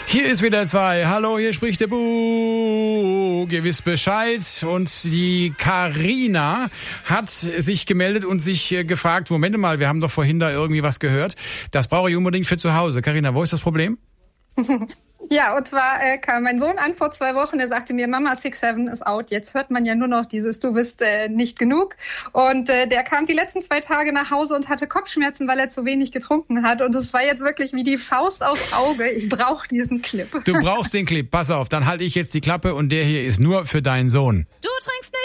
Hier ist wieder 2. Hallo, hier spricht der Bug. Ihr wisst Bescheid. Und die Carina hat sich gemeldet und sich gefragt, Moment mal, wir haben doch vorhin da irgendwie was gehört. Das brauche ich unbedingt für zu Hause. Carina, wo ist das Problem? Ja, und zwar kam mein Sohn an vor 2 Wochen, der sagte mir, Mama, 6-7 ist out. Jetzt hört man ja nur noch dieses, du bist nicht genug. Und der kam die letzten 2 Tage nach Hause und hatte Kopfschmerzen, weil er zu wenig getrunken hat. Und es war jetzt wirklich wie die Faust aufs Auge. Ich brauche diesen Clip. Du brauchst den Clip. Pass auf, dann halte ich jetzt die Klappe und der hier ist nur für deinen Sohn. Du trinkst nicht.